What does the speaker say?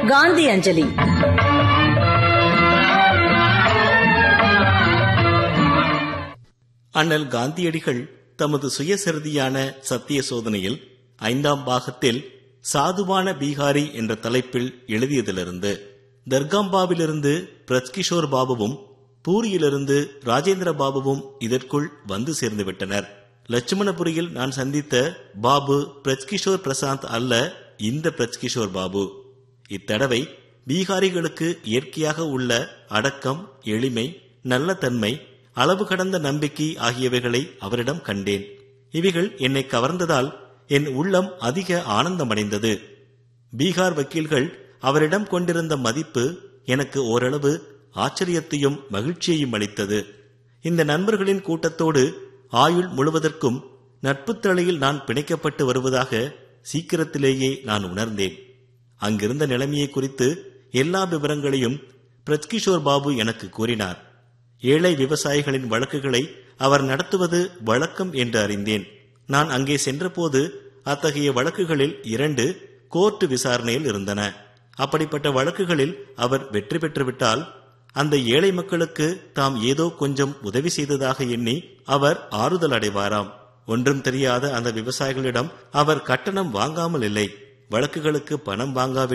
காந்தி அஞ்சலி. அண்ணல் காந்தியடிகள் தமது சுயசரிதியான சத்திய சோதனையில் 5ஆம் பாகத்தில் சாதுவான பீகாரி என்ற தலைப்பில் எழுதியதிலிருந்து தர்காம்பாவிலிருந்து பிரஜ்கிஷோர் பாபுவும் பூரியிலிருந்து ராஜேந்திர பாபுவும் இதற்குள் வந்து சேர்ந்துவிட்டனர். லட்சுமணபுரியில் நான் சந்தித்த பாபு பிரஜ்கிஷோர் பிரசாந்த் அல்ல, இந்த பிரஜ்கிஷோர் பாபு. இத்தடவை பீகாரிகளுக்கு இயற்கையாக உள்ள அடக்கம், எளிமை, நல்ல தன்மை, அளவு கடந்த நம்பிக்கை ஆகியவைகளை அவரிடம் கண்டேன். இவைகள் என்னை கவர்ந்ததால் என் உள்ளம் அதிக ஆனந்தமடைந்தது. பீகார் வக்கீல்கள் அவரிடம் கொண்டிருந்த மதிப்பு எனக்கு ஓரளவு ஆச்சரியத்தையும் மகிழ்ச்சியையும் அளித்தது. இந்த நண்பர்களின் கூட்டத்தோடு ஆயுள் முழுவதற்கும் நட்பு தலையில் நான் பிணைக்கப்பட்டு வருவதாக சீக்கிரத்திலேயே நான் உணர்ந்தேன். அங்கிருந்த நிலைமையை குறித்து எல்லா விவரங்களையும் பிரஜ்கிஷோர் பாபு எனக்கு கூறினார். ஏழை விவசாயிகளின் வழக்குகளை அவர் நடத்துவது வழக்கம் என்று அறிந்தேன். நான் அங்கே சென்றபோது அத்தகைய வழக்குகளில் 2 கோர்ட் விசாரணையில் இருந்தன. அப்படிப்பட்ட வழக்குகளில் அவர் வெற்றி பெற்றுவிட்டால் அந்த ஏழை மக்களுக்கு தாம் ஏதோ கொஞ்சம் உதவி செய்ததாக எண்ணி அவர் ஆறுதல் அடைவாராம். ஒன்றும் தெரியாத அந்த விவசாயிகளிடம் அவர் கட்டணம் வாங்காமல் இல்லை. வழக்குகளுக்கு பணம் வாங்காவிட்டால்